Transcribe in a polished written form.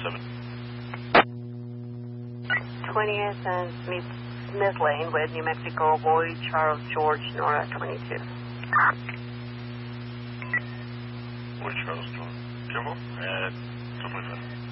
20th and Smith Lane with New Mexico, Boy, Charles, George, Nora, 22. Boy, Charles, George. Kimball at 225.